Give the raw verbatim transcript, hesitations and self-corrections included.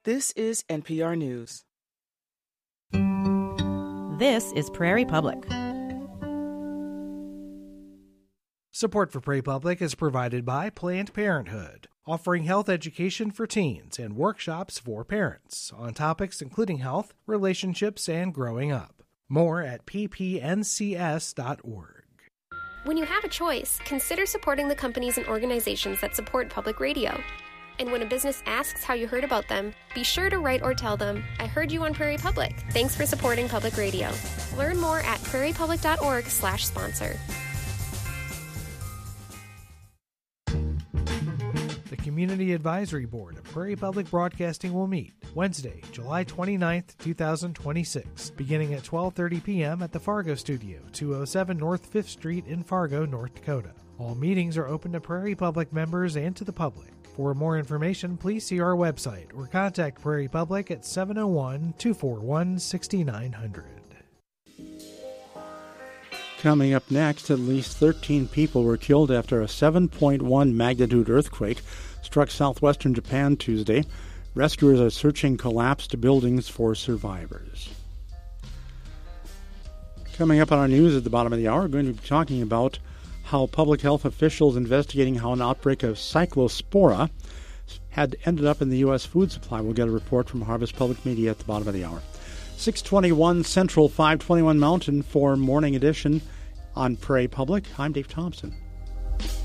This is N P R News. This is Prairie Public. Support for Prairie Public is provided by Planned Parenthood, offering health education for teens and workshops for parents on topics including health, relationships, and growing up. More at p p n c s dot org. When you have a choice, consider supporting the companies and organizations that support public radio. And when a business asks how you heard about them, be sure to write or tell them, I heard you on Prairie Public. Thanks for supporting public radio. Learn more at prairie public dot org slash sponsor. The Community Advisory Board of Prairie Public Broadcasting will meet Wednesday, July twenty-ninth, twenty twenty-six, beginning at twelve thirty p.m. at the Fargo Studio, two oh seven North fifth Street in Fargo, North Dakota. All meetings are open to Prairie Public members and to the public. For more information, please see our website or contact Prairie Public at seven oh one, two four one, six nine zero zero. Coming up next, at least thirteen people were killed after a seven point one magnitude earthquake struck southwestern Japan Tuesday. Rescuers are searching collapsed buildings for survivors. Coming up on our news at the bottom of the hour, we're going to be talking about how public health officials investigating how an outbreak of cyclospora had ended up in the U S food supply. We'll get a report from Harvest Public Media at the bottom of the hour. six twenty-one Central, five twenty-one Mountain for Morning Edition on Prairie Public. I'm Dave Thompson.